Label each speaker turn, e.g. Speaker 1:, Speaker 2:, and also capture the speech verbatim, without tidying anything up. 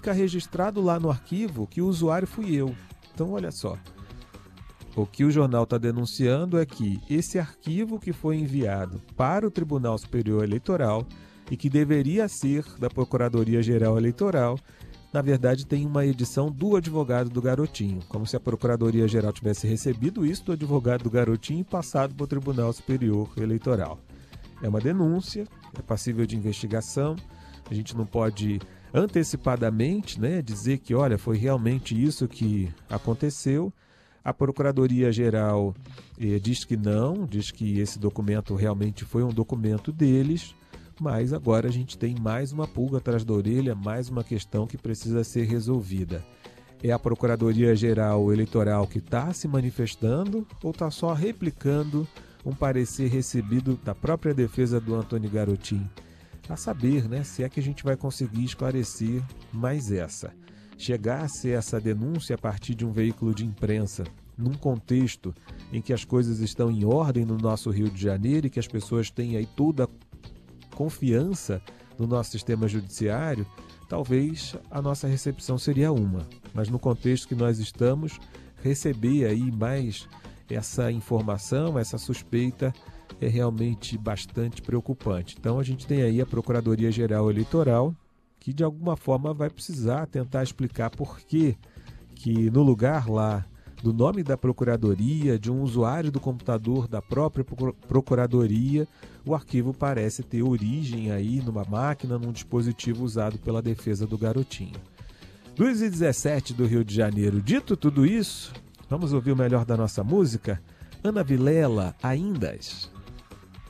Speaker 1: fica registrado lá no arquivo que o usuário fui eu. Então, olha só. O que o jornal está denunciando é que esse arquivo que foi enviado para o Tribunal Superior Eleitoral e que deveria ser da Procuradoria-Geral Eleitoral, na verdade tem uma edição do advogado do garotinho, como se a Procuradoria-Geral tivesse recebido isso do advogado do garotinho e passado para o Tribunal Superior Eleitoral. É uma denúncia, é passível de investigação, a gente não pode antecipadamente, né, dizer que, olha, foi realmente isso que aconteceu. A Procuradoria-Geral eh, diz que não, diz que esse documento realmente foi um documento deles, mas agora a gente tem mais uma pulga atrás da orelha, mais uma questão que precisa ser resolvida. É a Procuradoria-Geral Eleitoral que está se manifestando ou está só replicando um parecer recebido da própria defesa do Antônio Garotinho? A saber, né, se é que a gente vai conseguir esclarecer mais essa. Chegar a ser essa denúncia a partir de um veículo de imprensa, num contexto em que as coisas estão em ordem no nosso Rio de Janeiro e que as pessoas têm aí toda a confiança no nosso sistema judiciário, talvez a nossa recepção seria uma. Mas no contexto que nós estamos, receber aí mais essa informação, essa suspeita, é realmente bastante preocupante. Então a gente tem aí a Procuradoria-Geral Eleitoral, que de alguma forma vai precisar tentar explicar por que que no lugar lá do nome da Procuradoria, de um usuário do computador da própria Procuradoria, o arquivo parece ter origem aí numa máquina, num dispositivo usado pela defesa do garotinho. duas e dezessete do Rio de Janeiro. Dito tudo isso, vamos ouvir o melhor da nossa música? Ana Vilela, Aindas.